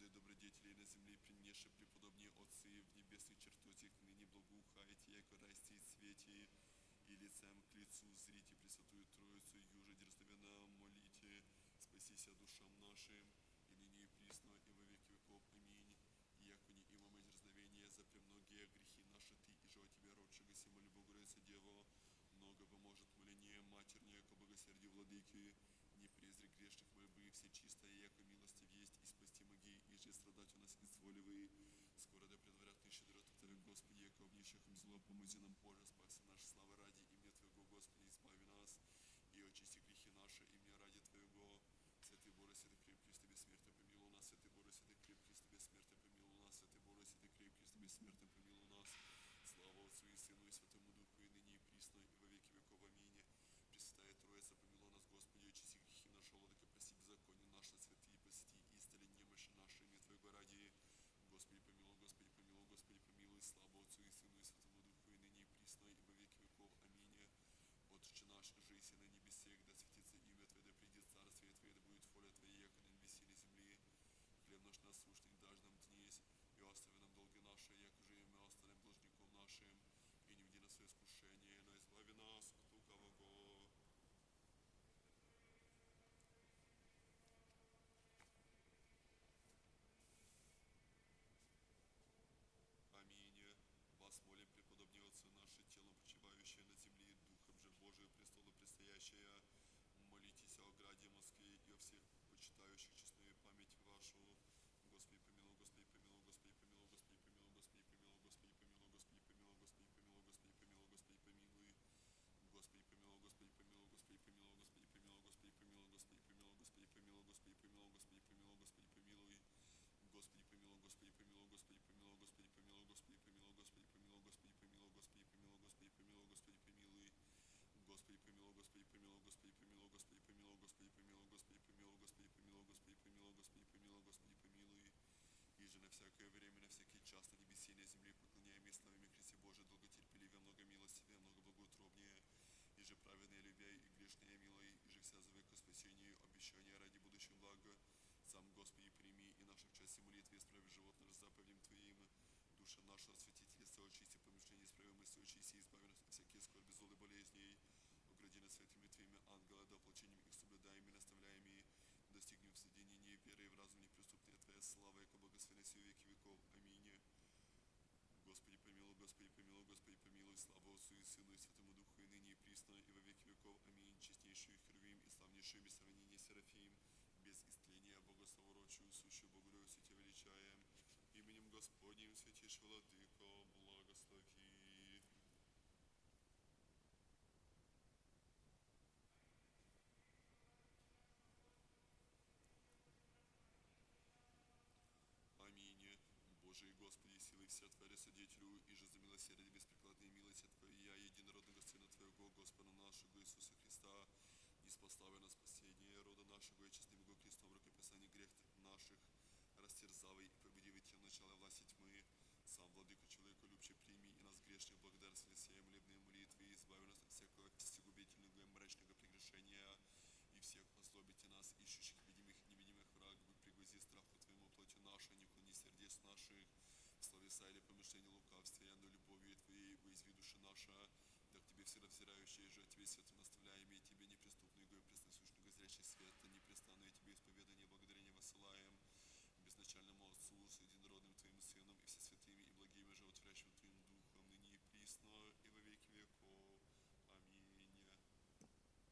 добродетелей на земле, принесши преподобнее отцы в небесных чертозях, ныне благоухаете, яко растет свете, и лицем к лицу зрите Пресвятую Троицу, юже дерзновенно молите, спасися душам нашим, и ныне и присно, и во веки веков. Аминь. И яко не имаме дерзновения за премногие грехи наши, Ты, и же о Тебе, родшего симоли Богородица Дева, много поможет моление матернее, ко благосердию владыки, не презри грешных мольбы, все чистая, яко милостив есть, и спасти моги, и же страдать у нас изволивые. Скоро да предварят ты щедроту Твою, Господи, яко обнищих им зло, помози нам, Боже, спаси наши славы ради имя Твоего, Господи, избави нас, и очисти грехи наши, имя ради Твоего. Святый Боже, святый крепкий, Тебе смерти помилуй нас, святый Боже, святый крепкий, Тебе смерти помилуй нас, святый Боже, святый крепкий, Тебе смерти помилуй нас. Слава Отцу и Сыну и Святому Духу, и ныне и присно, и во веки веков. Аминь. Пресвятая Троица, помилуй нас, Господи, очисти грехи наши, владыка, прости беззаконие наше, святые, посети истали немощи наши, имя Твоего ради. Господи, помилуй, Господи, помилуй, Господи, помилуй. Слава Отцу и Сыну и Святому Духу, и ныне и присно, и во веки веков. Аминь. Отче наш, жиси на небесе, да светится имя Твое, да придет царствие Твое, да будет воля Твоя, яко на небесе и на земле. Хлеб наш насущный дашь нам днесь, и остави нам долги наши, яко же и мы оставим должником нашим, и не веди нас в свое искушение, но избави нас от лукавого. Аминь. Вас молим, преподобные отцы наши, телом почивающие на земле, Духом же Божию престолу предстоящее, молитесь о граде Москве и о всех почитающих честную память вашу. Господи помилуй, Господи помилуй, Господи помилуй, Господи помилуй, Господи помилуй, Господи помилуй, Господи помилуй, Господи помилуй, Господи помилуй, Господи помилуй. Господи помилуй, Господи помилуй, Господи помилуй, Господи помилуй, Господи помилуй, Господи помилуй, Господи помилуй, Господи помилуй, Господи помилуй, Господи помилуй. Господи помилуй, Господи помилуй, Господи помилуй, Господи помилуй, Господи помилуй, Господи помилуй, Господи помилуй, Господи помилуй, Господи помилуй, Господи помилуй. Господи помилуй, Господи помилуй, Господи помилуй, Господи помилуй, Господи помилуй, Господи помилуй, Господи помилуй, Господи помилуй, Господи помилуй, Господи помилуй. И же на всякое время, на всякий час, на небесе и на земле поклоняем и славим Христе Божие, долготерпеливее, много милостивее, много благоутробнее, и же праведные любя и грешные милой, и же вся зовы к спасению, обещания ради будущего блага. Сам Господи прими и наших части молитвы, исправи живот наш заповедям Твоим, душа наша святительство, очисти помышления, исправимости, очисти, избави нас от всякие скорби, злобы, болезней, огради нас святыми Твоими ангела, да ополчением их соблюдаем и наставляем, и достигнем в соединении веры и в разум неприступной Твоя слава, яко благословенна все веки веков. Аминь. Господи помилуй, Господи помилуй, Господи помилуй, слава Отцу и Сыну и Святому Духу, и ныне и присно, и во веки веков. Аминь. Честнейший Херувим и славнейший без сравнения Серафим, без истления Богословорочую, сущую Богородицу Тебя величаем, именем Господним, святейший Владыко, благослови. Аминь. Божий Господи, силы вся Твоя содетелю, и же за милосердие беспрекладной милости Твоя, единородного Сына Твоего, Господа нашего Иисуса Христа,